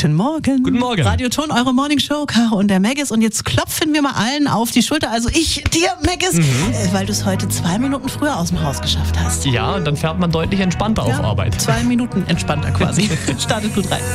Guten Morgen. Guten Morgen. Radioton, eure Morningshow, Caro und der Maggis. Und jetzt klopfen wir mal allen auf die Schulter. Also ich, dir, Maggis, weil du es heute 2 Minuten früher aus dem Haus geschafft hast. Ja, und dann fährt man deutlich entspannter auf Arbeit. 2 Minuten entspannter quasi. Startet gut rein.